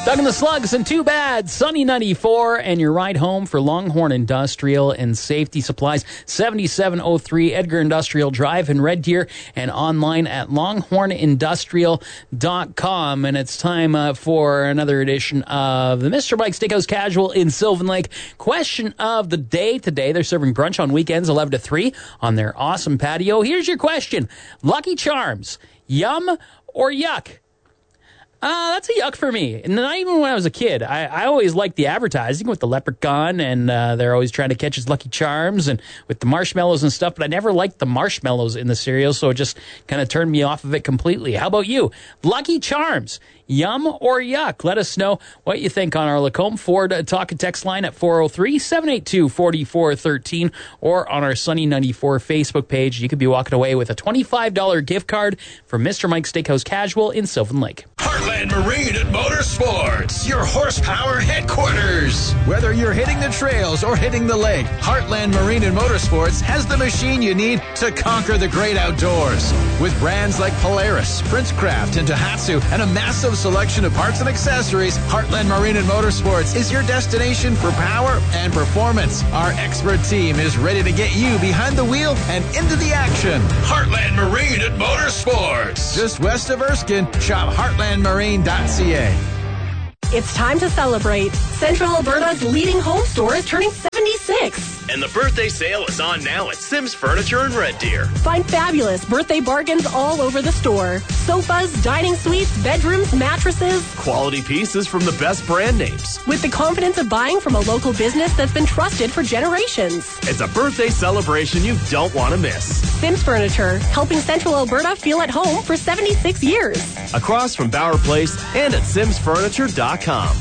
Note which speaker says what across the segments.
Speaker 1: Doug and the Slugs and Too Bad, Sunny 94, and your ride home for Longhorn Industrial and Safety Supplies, 7703 Edgar Industrial Drive in Red Deer, and online at longhornindustrial.com. And it's time for another edition of the Mr. Mike Steakhouse Casual in Sylvan Lake. Question of the day today. They're serving brunch on weekends 11 to 3 on their awesome patio. Here's your question. Lucky Charms, yum or yuck? That's a yuck for me. And not even when I was a kid. I always liked the advertising with the leprechaun, and they're always trying to catch his Lucky Charms and with the marshmallows and stuff, but I never liked the marshmallows in the cereal, so it just kind of turned me off of it completely. How about you? Lucky Charms, yum or yuck? Let us know what you think on our Lacombe Ford talk and text line at 403-782-4413 or on our Sunny 94 Facebook page. You could be walking away with a $25 gift card from Mr. Mike Steakhouse Casual in Sylvan Lake.
Speaker 2: Heartland Marine and Motorsports, your horsepower headquarters. Whether you're hitting the trails or hitting the lake, Heartland Marine and Motorsports has the machine you need to conquer the great outdoors. With brands like Polaris, Princecraft, and Tohatsu, and a massive selection of parts and accessories, Heartland Marine and Motorsports is your destination for power and performance. Our expert team is ready to get you behind the wheel and into the action. Heartland Marine and Motorsports. Just west of Erskine, shop heartlandmarine.ca.
Speaker 3: It's time to celebrate. Central Alberta's leading home store is turning 76.
Speaker 4: And the birthday sale is on now at Sims Furniture in Red Deer.
Speaker 3: Find fabulous birthday bargains all over the store. Sofas, dining suites, bedrooms, mattresses.
Speaker 4: Quality pieces from the best brand names.
Speaker 3: With the confidence of buying from a local business that's been trusted for generations.
Speaker 4: It's a birthday celebration you don't want to miss.
Speaker 3: Sims Furniture, helping Central Alberta feel at home for 76 years.
Speaker 4: Across from Bauer Place and at simsfurniture.com.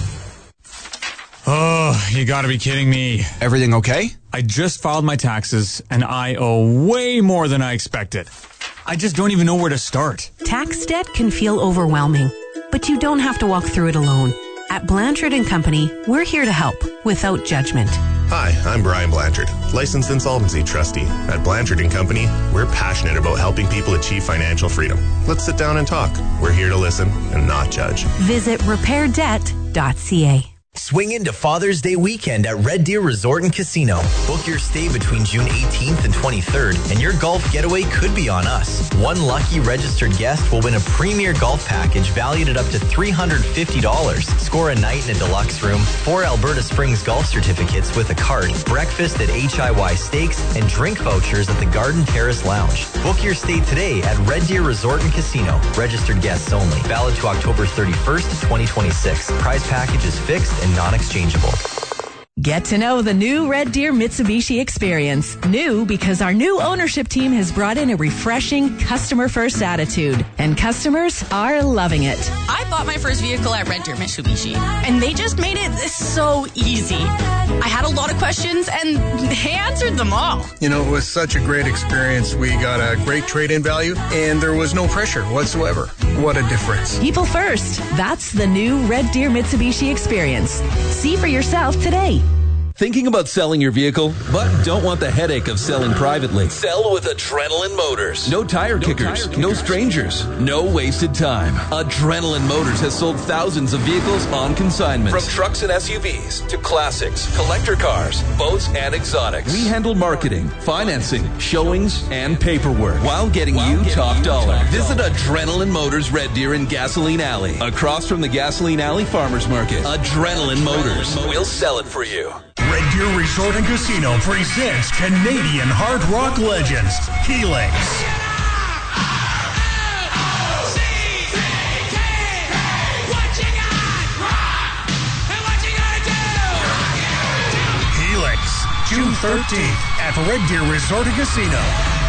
Speaker 5: Oh, you gotta be kidding me.
Speaker 6: Everything okay?
Speaker 5: I just filed my taxes, and I owe way more than I expected. I just don't even know where to start.
Speaker 7: Tax debt can feel overwhelming, but you don't have to walk through it alone. At Blanchard & Company, we're here to help without judgment.
Speaker 8: Hi, I'm Brian Blanchard, licensed insolvency trustee. At Blanchard & Company, we're passionate about helping people achieve financial freedom. Let's sit down and talk. We're here to listen and not judge.
Speaker 7: Visit repairdebt.ca.
Speaker 9: Swing into Father's Day weekend at Red Deer Resort and Casino. Book your stay between June 18th and 23rd, and your golf getaway could be on us. One lucky registered guest will win a premier golf package valued at up to $350. Score a night in a deluxe room, 4 Alberta Springs golf certificates with a card, breakfast at HIY Steaks, and drink vouchers at the Garden Terrace Lounge. Book your stay today at Red Deer Resort and Casino. Registered guests only. Valid to October 31st, 2026. Prize package is fixed and non-exchangeable.
Speaker 10: Get to know the new Red Deer Mitsubishi experience. New because our new ownership team has brought in a refreshing customer-first attitude, and customers are loving it.
Speaker 11: I bought my first vehicle at Red Deer Mitsubishi, and they just made it so easy. I had a lot of questions, and they answered them all.
Speaker 12: You know, it was such a great experience. We got a great trade-in value, and there was no pressure whatsoever. What a difference.
Speaker 10: People first. That's the new Red Deer Mitsubishi experience. See for yourself today.
Speaker 13: Thinking about selling your vehicle, but don't want the headache of selling privately? Sell with Adrenaline Motors. No tire kickers, no strangers, no wasted time. Adrenaline Motors has sold thousands of vehicles on consignment. From trucks and SUVs to classics, collector cars, boats, and exotics. We handle marketing, financing, showings, and paperwork while getting you top dollar. Visit Adrenaline Motors Red Deer in Gasoline Alley, across from the Gasoline Alley Farmers Market. Adrenaline Motors. We'll sell it for you.
Speaker 2: Red Deer Resort and Casino presents Canadian hard rock legends, Helix. Helix, June 13th at Red Deer Resort and Casino.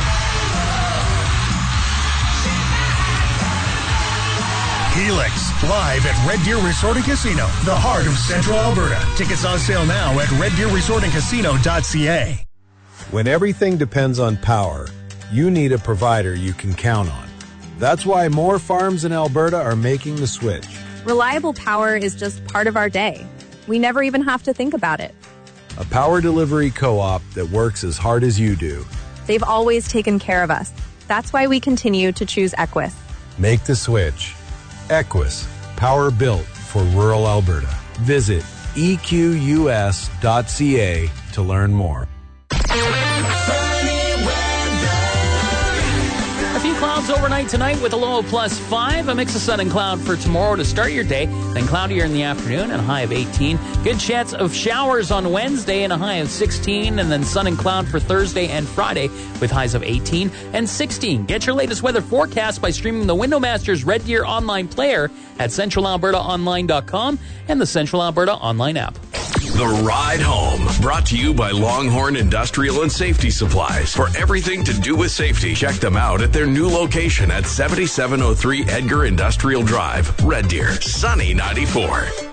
Speaker 2: Helix, live at Red Deer Resort and Casino, the heart of Central Alberta. Tickets on sale now at reddeerresortandcasino.ca.
Speaker 14: When everything depends on power, you need a provider you can count on. That's why more farms in Alberta are making the switch.
Speaker 15: Reliable power is just part of our day. We never even have to think about it.
Speaker 14: A power delivery co-op that works as hard as you do.
Speaker 15: They've always taken care of us. That's why we continue to choose Equus.
Speaker 14: Make the switch. Equus. Power built for rural Alberta. Visit equs.ca to learn more.
Speaker 1: A few clouds overnight tonight with a low of +5. A mix of sun and cloud for tomorrow to start your day. Then cloudier in the afternoon and a high of 18. Good chance of showers on Wednesday and a high of 16. And then sun and cloud for Thursday and Friday with highs of 18 and 16. Get your latest weather forecast by streaming the Windowmasters Red Deer online player at CentralAlbertaOnline.com and the Central Alberta online app.
Speaker 6: The Ride Home, brought to you by Longhorn Industrial and Safety Supplies. For everything to do with safety, check them out at their new location at 7703 Edgar Industrial Drive, Red Deer, Sunny 94.